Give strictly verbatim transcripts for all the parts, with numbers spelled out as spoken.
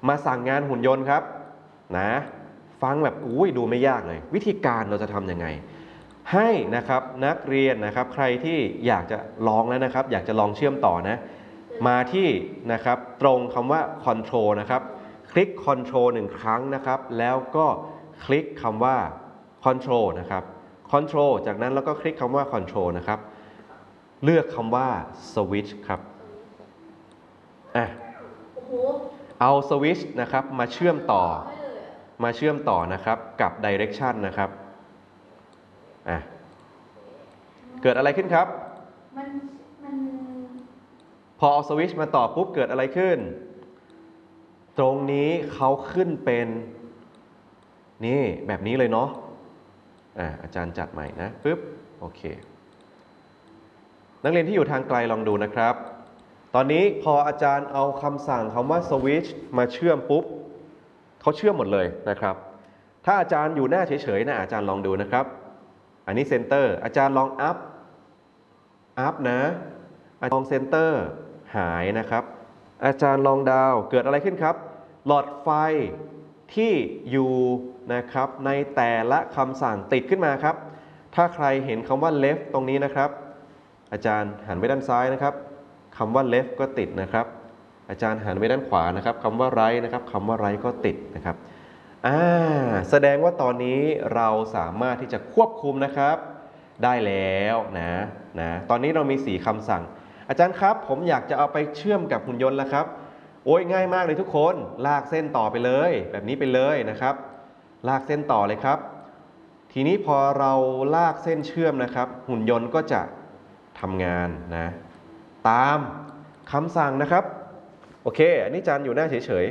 มาสั่งงานหุ่นยนต์ครับนะฟังแบบอุ้ยดูไม่ยากเลยวิธีการเราจะทำยังไงให้นะครับนักเรียนนะครับใครที่อยากจะลองแล้วนะครับอยากจะลองเชื่อมต่อนะมาที่นะครับตรงคำว่า control นะครับคลิก control หนึ่งครั้งนะครับแล้วก็คลิกคำว่า control นะครับ control จากนั้นแล้วก็คลิกคำว่า control นะครับเลือกคำว่า switch ครับอ่ะเอา switch นะครับมาเชื่อมต่อมาเชื่อมต่อนะครับกับ direction นะครับอ่ะเกิดอะไรขึ้นครับมันมันพอเอาสวิตช์มาต่อปุ๊บเกิดอะไรขึ้นตรงนี้เขาขึ้นเป็นนี่แบบนี้เลยเนาะอ่ะอาจารย์จัดใหม่นะปุ๊บโอเคนักเรียนที่อยู่ทางไกลลองดูนะครับตอนนี้พออาจารย์เอาคำสั่งคำว่าสวิตช์มาเชื่อมปุ๊บเขาเชื่อมหมดเลยนะครับถ้าอาจารย์อยู่หน้าเฉยๆนะอาจารย์ลองดูนะครับอันนี้เซนเตอร์อาจารย์ลองอัพอัพนะลองเซนเตอร์หายนะครับอาจารย์ลองดาวเกิดอะไรขึ้นครับหลอดไฟที่อยู่นะครับในแต่ละคำสั่งติดขึ้นมาครับถ้าใครเห็นคำว่า left ตรงนี้นะครับอาจารย์หันไปด้านซ้ายนะครับคำว่า left ก็ติดนะครับอาจารย์หันไปด้านขวานะครับคำว่า right นะครับคำว่า right ก็ติดนะครับอ่าแสดงว่าตอนนี้เราสามารถที่จะควบคุมนะครับได้แล้วนะนะตอนนี้เรามีสี่คำสั่งอาจารย์ครับผมอยากจะเอาไปเชื่อมกับหุ่นยนต์แล้วครับโอ้ยง่ายมากเลยทุกคนลากเส้นต่อไปเลยแบบนี้ไปเลยนะครับลากเส้นต่อเลยครับทีนี้พอเราลากเส้นเชื่อมนะครับหุ่นยนต์ก็จะทำงานนะตามคำสั่งนะครับโอเคอันนี้อาจารย์อยู่หน้าเฉย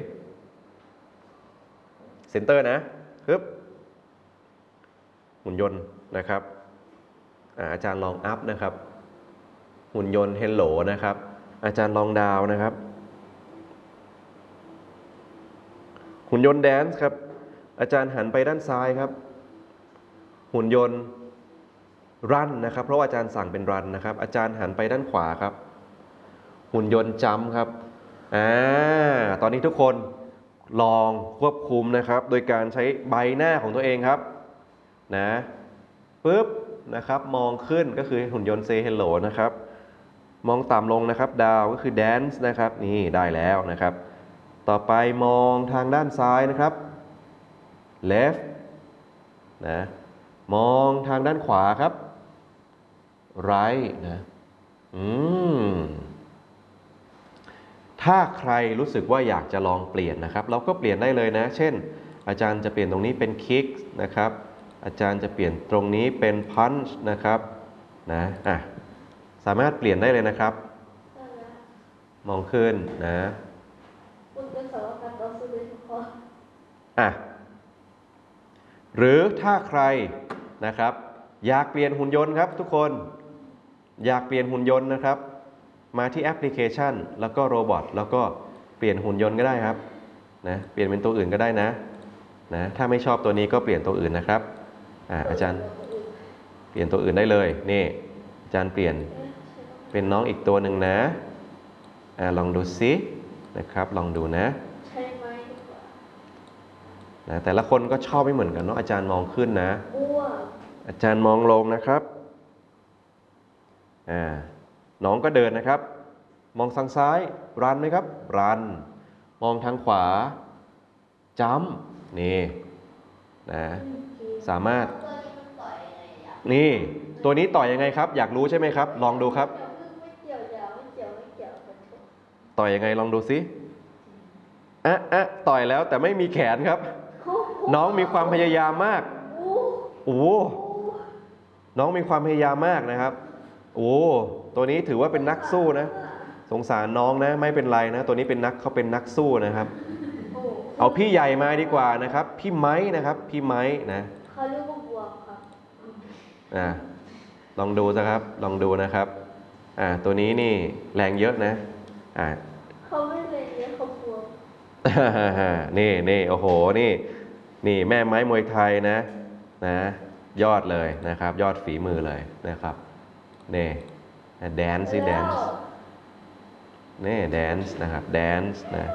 ๆเซนเตอร์นะปึ๊บหุ่นยนต์นะครับอาจารย์ลองอัพนะครับหุ่นยนต์เฮลโหลนะครับอาจารย์ลองดาวนะครับหุ่นยนต์แดนซ์ครับอาจารย์หันไปด้านซ้ายครับหุ่นยนต์รันนะครับเพราะว่าอาจารย์สั่งเป็นรันนะครับอาจารย์หันไปด้านขวาครับหุ่นยนต์จัมป์ครับอ่าตอนนี้ทุกคนลองควบคุมนะครับโดยการใช้ใบหน้าของตัวเองครับนะปึ๊บนะครับมองขึ้นก็คือหุ่นยนต์ say hello นะครับมองต่ำลงนะครับดาวก็คือ dance นะครับนี่ได้แล้วนะครับต่อไปมองทางด้านซ้ายนะครับ left นะมองทางด้านขวาครับ right นะอืมถ้าใครรู้สึกว่าอยากจะลองเปลี่ยนนะครับเราก็เปลี่ยนได้เลยนะเช่นอาจารย์จะเปลี่ยนตรงนี้เป็น kick นะครับอาจารย์จะเปลี่ยนตรงนี้เป็น punch นะครับนะอ่ะสามารถเปลี่ยนได้เลยนะครับมองขึ้นนะอ่ะหรือถ้าใครนะครับอยากเปลี่ยนหุ่นยนต์ครับทุกคนอยากเปลี่ยนหุ่นยนต์นะครับมาที่แอปพลิเคชันแล้วก็โรบอทแล้วก็เปลี่ยนหุ่นยนต์ก็ได้ครับนะเปลี่ยนเป็นตัวอื่นก็ได้นะนะถ้าไม่ชอบตัวนี้ก็เปลี่ยนตัวอื่นนะครับอ่าอาจารย์เปลี่ยนตัวอื่นได้เลยนี่อาจารย์เปลี่ยนเป็นน้องอีกตัวหนึ่งนะอ่าลองดูซินะครับลองดูนะนะแต่ละคนก็ชอบไม่เหมือนกันเนาะอาจารย์มองขึ้นนะอาจารย์มองลงนะครับอ่าน้องก็เดินนะครับมองทางซ้ายรันไหมครับรันมองทางขวาจัมป์นี่นะสามารถนี่ตัวนี้ต่อยยังไงครับอยากรู้ใช่ไหมครับลองดูครับต่อยยังไงลองดูสิอ่ะอ่ะต่อยแล้วแต่ไม่มีแขนครับน้องมีความพยายามมากโอ้น้องมีความพยายามมากนะครับโอ้ตัวนี้ถือว่าเป็นนักสู้นะสงสารน้องนะไม่เป็นไรนะตัวนี้เป็นนักเขาเป็นนักสู้นะครับเอาพี่ใหญ่มาดีกว่านะครับพี่ไม้นะครับพี่ไม้นะเขาเรียกว่าบัวครับอ่าลองดูนะครับลองดูนะครับอ่าตัวนี้นี่แรงเยอะนะอ่าเขาไม่แรงเยอะเขาบัวนี่นี่โอ้โหนี่นี่แม่ไม้มวยไทยนะนะยอดเลยนะครับยอดฝีมือเลยนะครับนี่แดนซ์สิแดนซ์นี่แดนซ์นะครับแดนซ์นะ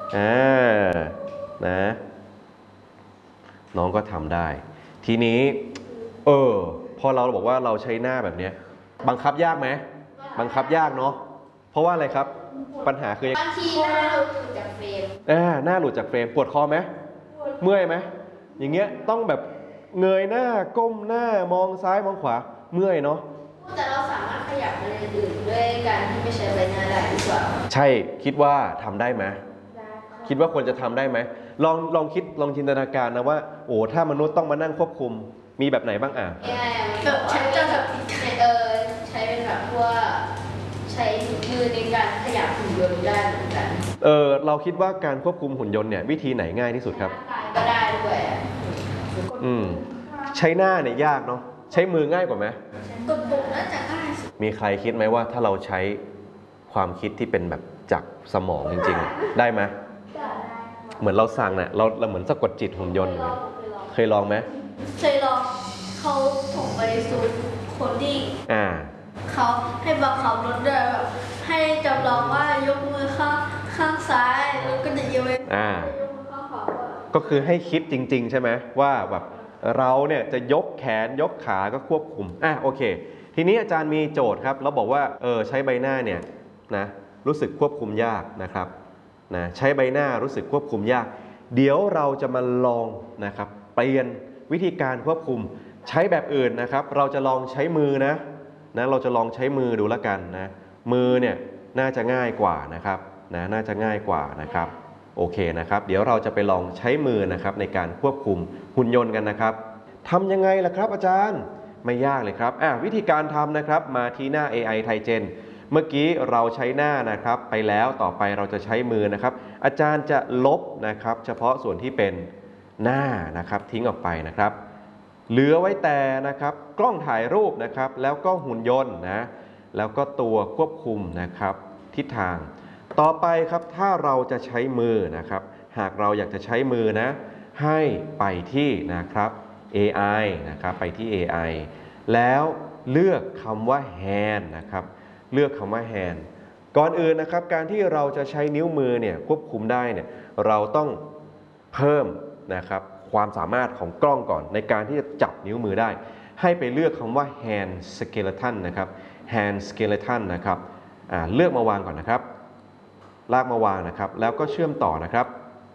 อ่านะน้องก็ทำได้ทีนี้เออพอเราบอกว่าเราใช้หน้าแบบนี้บังคับยากไหมบังคับยากเนาะเพราะว่าอะไรครับปัญหาคือบางทีหน้าเราหลุดจากเฟรมอ่าหน้าหลุดจากเฟรมปวดคอไหมเมื่อยไหมอย่างเงี้ยต้องแบบเงยหน้าก้มหน้ามองซ้ายมองขวาเมื่อยเนาะแต่เราสามารถขยับอะไรอื่นด้วยการที่ไม่ใช้ใบหน้าได้หรือเปล่าใช่คิดว่าทำได้ไหมคิดว่าควรจะทำได้ไหมลองลองคิดลองจินตนาการนะว่าโอ้ถ้ามนุษย์ต้องมานั่งควบคุมมีแบบไหนบ้างอ่ะแบบฉันจะแบบเออใช้เป็นแบบว่าใช้มือในการขยับหุ่นยนต์ได้เหมือนกันเออเราคิดว่าการควบคุมหุ่นยนต์เนี่ยวิธีไหนง่ายที่สุดครับก็ได้ด้วยอืมใช้หน้าเนี่ยยากเนาะใช้มือง่ายกว่าไหมกดปุ่มน่าจะง่ายสุดมีใครคิดไหมว่าถ้าเราใช้ความคิดที่เป็นแบบจากสมองจริงๆได้ไหมเหมือนเราสั่งเนี่ยเราเราเหมือนสะกดจิตหุ่นยนต์เคยลองไหมเคยลองเขาส่งไปสู่คนที่อ่าเขาให้บังคับรถด้วยแบบให้จำลองว่ายกมือข้างข้างซ้ายแล้วก็จะยกมืออ่าข้างขวาก็คือให้คิดจริงๆใช่ไหมว่าแบบเราเนี่ยจะยกแขนยกขาก็ควบคุมอ่ะโอเคทีนี้อาจารย์มีโจทย์ครับเราบอกว่าเออใช้ใบหน้าเนี่ยนะรู้สึกควบคุมยากนะครับนะใช้ใบหน้ารู้สึกควบคุมยากเดี๋ยวเราจะมาลองนะครับเปลี่ยนวิธีการควบคุมใช้แบบอื่นนะครับเราจะลองใช้มือนะนะเราจะลองใช้มือดูแล้วกันนะมือเนี่ยน่าจะง่ายกว่านะครับนะน่าจะง่ายกว่านะครับโอเคนะครับเดี๋ยวเราจะไปลองใช้มือนะครับในการควบคุมหุ่นยนต์กันนะครับทำยังไงล่ะครับอาจารย์ไม่ยากเลยครับอ่ะวิธีการทำนะครับมาที่หน้า เอ ไอ Tigen เมื่อกี้เราใช้หน้านะครับไปแล้วต่อไปเราจะใช้มือนะครับอาจารย์จะลบนะครับเฉพาะส่วนที่เป็นหน้านะครับทิ้งออกไปนะครับเหลือไว้แต่นะครับกล้องถ่ายรูปนะครับแล้วก็หุ่นยนต์นะแล้วก็ตัวควบคุมนะครับทิศทางต่อไปครับถ้าเราจะใช้มือนะครับหากเราอยากจะใช้มือนะให้ไปที่นะครับ เอ ไอ นะครับไปที่ เอ ไอ แล้วเลือกคำว่า hand นะครับเลือกคำว่า hand ก่อนอื่นนะครับการที่เราจะใช้นิ้วมือเนี่ยควบคุมได้เนี่ยเราต้องเพิ่มนะครับความสามารถของกล้องก่อนในการที่จะจับนิ้วมือได้ให้ไปเลือกคำว่า hand skeleton นะครับ hand skeleton นะครับเลือกมาวางก่อนนะครับลากมาวางนะครับแล้วก็เชื่อมต่อนะครับ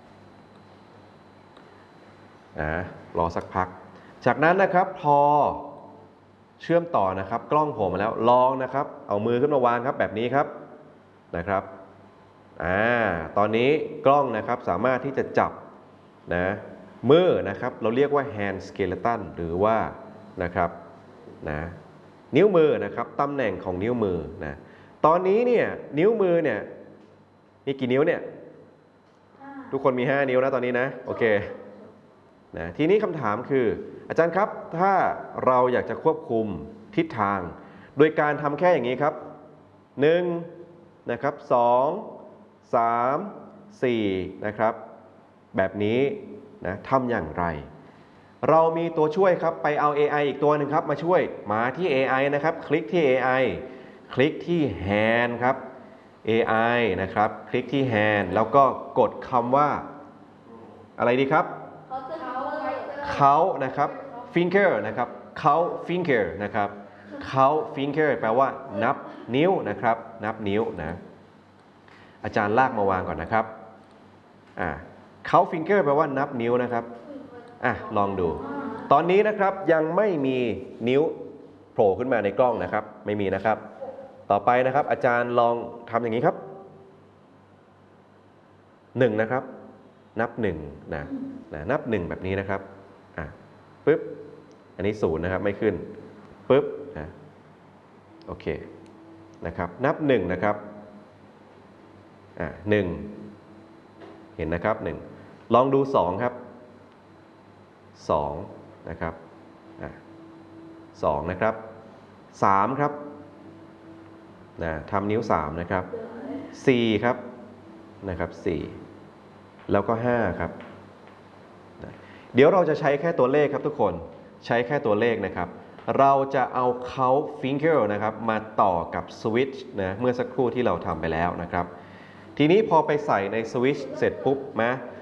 รอสักพักจากนั้นนะครับพอเชื่อมต่อนะครับกล้องโผล่มาแล้วลองนะครับเอามือขึ้นมาวางครับแบบนี้ครับนะครับอ่าตอนนี้กล้องนะครับสามารถที่จะจับนะมือนะครับเราเรียกว่า hand skeleton หรือว่านะครับนะนิ้วมือนะครับตำแหน่งของนิ้วมือนะตอนนี้เนี่ยนิ้วมือเนี่ยมีกี่นิ้วเนี่ยทุกคนมีห้านิ้วนะตอนนี้นะโอเคนะทีนี้คำถามคืออาจารย์ครับถ้าเราอยากจะควบคุมทิศทางโดยการทำแค่อย่างนี้ครับหนึ่งนะครับสองสามสี่นะครับแบบนี้นะทำอย่างไรเรามีตัวช่วยครับไปเอา เอ ไอ อีกตัวหนึ่งครับมาช่วยมาที่ เอ ไอ นะครับคลิกที่ เอ ไอ คลิกที่ hand ครับ เอ ไอ นะครับคลิกที่ hand แล้วก็กดคำว่าอะไรดีครับเขานะครับ finger นะครับเขา finger นะครับเขา finger แปลว่านับนิ้วนะครับนับนิ้วนะอาจารย์ลากมาวางก่อนนะครับอ่าเขา finger แปลว่านับนิ้วนะครับอ่ะลองดูตอนนี้นะครับยังไม่มีนิ้วโผล่ขึ้นมาในกล้องนะครับไม่มีนะครับต่อไปนะครับอาจารย์ลองทำอย่างนี้ครับหนึ่งนะครับนับหนึ่งนะนะนับหนึ่งแบบนี้นะครับอ่ะปึ๊บอันนี้ศูนย์นะครับไม่ขึ้นปึ๊บนะโอเคนะครับนับหนึ่งนะครับอ่ะหนึ่งเห็นนะครับหนึ่งลองดูสองครับสองนะครับอ่ะสองนะครับสามครับนะทำนิ้วสามนะครับสี่ครับนะครับสี่แล้วก็ห้าครับเดี๋ยวเราจะใช้แค่ตัวเลขครับทุกคนใช้แค่ตัวเลขนะครับเราจะเอาเขา finger นะครับมาต่อกับ switch นะเมื่อสักครู่ที่เราทำไปแล้วนะครับทีนี้พอไปใส่ในสวิตช์เสร็จปุ๊บนะ